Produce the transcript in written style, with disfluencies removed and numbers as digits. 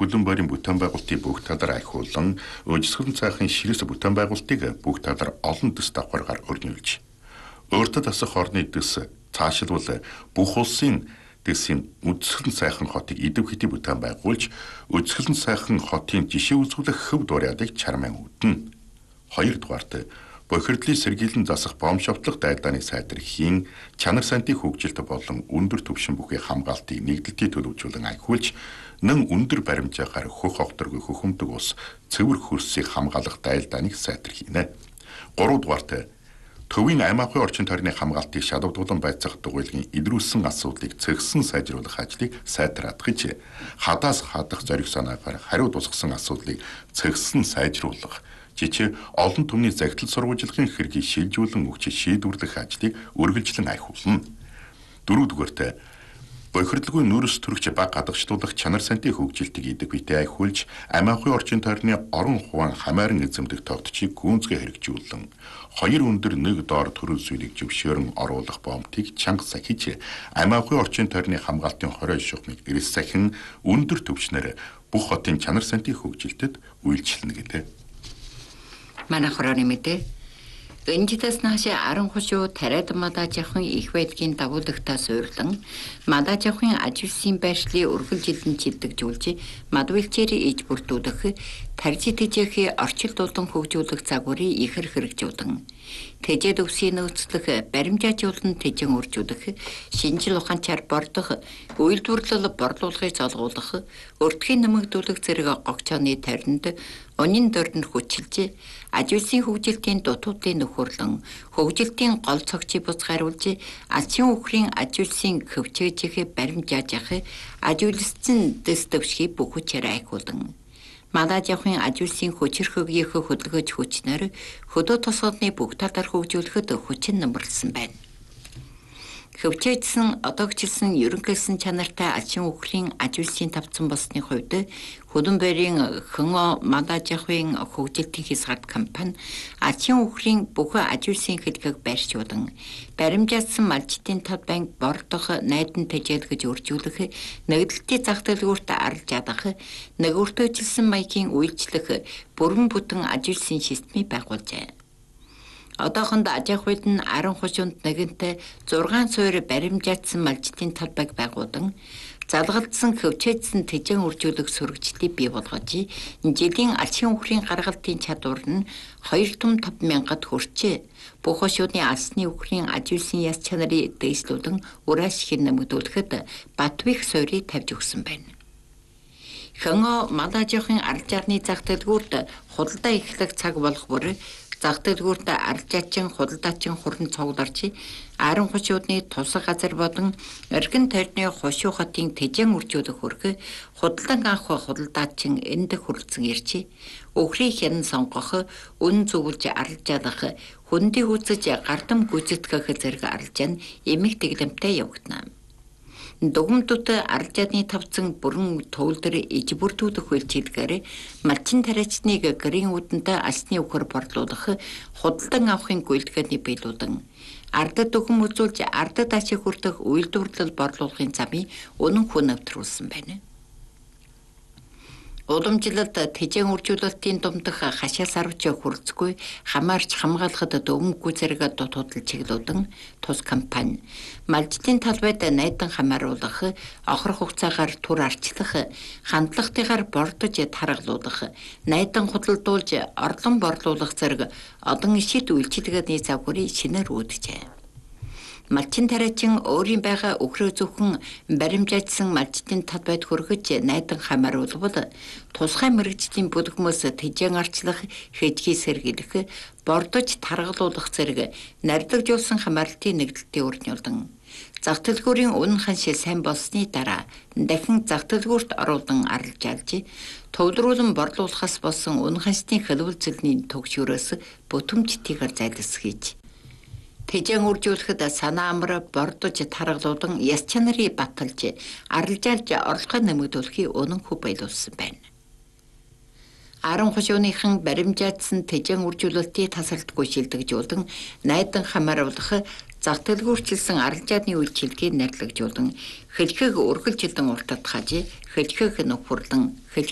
хөлөн барийн бүтээн байгуулалтын бүх талаар ахиулан өжсгөн цайхын ширээс бүтээн байгуулалтыг бүх талаар олон төс давхаргаар өрнүүлж өөртөө тасах орны дэс цаашилбал бүх улсын дэсийн өжсгөн цайхан хотыг идэв хэдий бүтээн байгуулж өжсгөн цайхан хотын жишээ үзүүлэх хөв дурайдыг чарман үүднэ. Хоёрдугаарт бохирдлын сэргийлэн засах бом шовтлох дайдааны сайдэрхийн чанар сантын хөгжилт болон өндөр түвшин бүхий хамгаалтыг нэгдэлтийн төлөвжүүлэн ахиулж нэн өндөр баримжаагаар хөх огторгүй хөхөмдөг ус цэвэр хөрсийг хамгаалах дайдааныг сайдэрхийнэ. Гуравдугаарт төвийн аймагын орчин тойрны хамгаалтыг шалгадуулан байцаах дугуйлын илрүүлсэн асуудлыг цэгсэн сайжруулах ажлыг сайтраадгаж хадаас хадах зориг санаагаар хариу тусгасан асуудлыг цэгсэн сайжруулах жичээ олон түмний загтал сурвалжлагын хэргийг шилжүүлэн өгч шийдвэрлэх ажлыг үргэлжлэн ахиулна. Дөрөвдүгээрт бохирдлгүй нүрс төрөгч баг гадагшлуулах чанар сантын хөгжилтийг идэг битэй ахиулж аймагын орчин тойрны орон хуван хамааран эзэмдэх тогтчийг гүнзгий хэрэгжүүлэн хоёр өндөр нэг доор төрөл зүйлийг зөвшөөрөн оруулах бомтыг чанга сахиж аймагын орчин тойрны хамгаалтын 20 шугамыг эрс сахин өндөр түвшнээр бүх хотын чанар сантын хөгжилтэд үйлчлэнэ гэдэг. Манай хорооны мэдээ энэжидээс нааш 10 хошуу тариад мадажихын их байдгийн дагуулгатаа суйрлан мадажихын ажилсын байршлыг үргэлжилэн чилдэгжүүлж мадвилчээрийн иж бүрдүүлэх таржи тэжээхий орчилд улан хөгжүүлэх загварыг ихэр хэрэгжүүлэн тэжээд өвсийн нөөцлөх баримжаажуулан тэжэн үржүүлэх шинжил ухаанчаар бордох үйлдвэрлэл борлуулгыг золгуулах өртгийн нэмэгдүүлэх зэрэг гогчооны таринд онин дөрөнд хүчилж ажилсын хөгжилтийн дутуудын нөхөрлөн хөгжилтийн гол цогцыг буцгааруулж ачийн үхрийн ажилсын хөвчөөжих баримжаажих ажилчин дэс төвшгийг бүхүчээр айхуулан мадажихын ажилсын хүчрхөгийг хөдөлгөж хүчнэр хөдөө тосгодны бүх талаар хөгжүүлэхэд хүчин нэмэрлсэн байна. Хөвчөөжсөн одоогчлсан ерөнхийсэн чанартай ачийн үхрийн ажилсын тавцсан болсны хувьд хөлөн барийн хönö мадажихын хөгжилтийн хязгаар компани ачийн үхрийн бүх ажилсын хэлхэг байршуулан баримжаасан малчтын тав банк бордох найдан тэжээлгэж өржүүлэх нэгдэлтийн зах дэлгүүрт арилж ядах нэгүртөөжилсэн маягийн үйлчлэх бүрэн бүтэн ажилсын системийг байгуулжээ. Одоохонд ажихуйд нь 10 хошуунд нэгэнтээ 6 суур баримжаатсан малчтын талбайг байгуулан залгалдсан хөвчөөдсөн тэжэн үржүүлэх сургалтыг бий болгож жилийн ачийн үхрийн гаргалтын чадвар нь 2 том 5,000-ад хүрчээ. Бүх хошууны алсны үхрийн ажилсын яс чанарыг дэвшлүүлэн үр ашиг нэмэгдүүлэхэд Батбих суурийг тавьж өгсөн байна. хönö мадажихын арилжааны зах дэлгүүрт худалдаа эхлэх цаг болох бүр зах дэлгүүрт арилжаачин худалдаачин хуран цугларч 10 хошуудны тусах газар болон эргэн тойрны хошуу хотын тэжэн үржүүлэх хөрх худалдан авах худалдаачин энд хүрэлцэн ирж өхрийн хян сонгох үн зөвлөж арилжаалах хүндийг үзэж гардам гүйцэтгэх зэрэг арилжаан эмэг дэглэмтэй явагдана. Дугмдууд арилжааны тавцан бүрэн төвлөр иж бүрдүүлэх үйлчилгээр малчин тариачныг гэрийн үүдэнд алсны үхэр борлуулах худалдан авахын гүйлтгэний биелүүлэн ардад дөхөн үзүүлж ардад ашиг хүртэх үйлдвэрлэл борлуулахын замыг үнэн хүн навтруулсан байна. Уламжлалт тэжэн үржүүлэлтийн думдах хашаа сарвч хүрэлцгүй хамаарч хамгаалахад дөвмгүй зэрэг дутуудал чиглүүлэн тус компани малчтын талбайд найдан хамааруулах охор хугацаагаар түр арчлах хандлагатайгаар бордож таргалуулах найдан худалдуулж орлон борлуулах зэрэг одон ишид үйлчилгээний загварыг шинээр үүджээ. Малчин тариачин өөрийн байгаа өхрөө зөвхөн баримжаажсан малчтын талбайд хүргэж найдан хамааруулбал тусгай мэрэгжлийн бүлгмөөс тэжэн арчлах хэжгийг сэргийлэх бордож таргалуулах зэрэг нарлагжуулсан хамаарлтын нэгдэлтийн өрнүүлэн зах дэлгүүрийн үнэн ханшил сайн болсны дараа дахин зах дэлгүүрт оруулан арилжаалж төвлөрүүлэн борлуулахаас болсон үнэн ханшны хэлбэлзэлний төгшөрөөс бүтэмжтэйгээр зайлсхийж тэжэн үржүүлэхэд санаа амар бордож таргалуулан яс чанарыг баталж арилжаалж орлогоо нэмэгдүүлэхийг үнэнхүү байлуулсан байна. 10 хошууныхан баримжаадсан тэжэн үржүүлэлтийн тасралтгүй шилдэгжүүлэн найдан хамааруулах зах дэлгүүрчилсэн арилжааны үйлчилгээг нарлагжуулан хэлхэг үргэлжилэн уртад хаж хэлхэг нөхөрлөн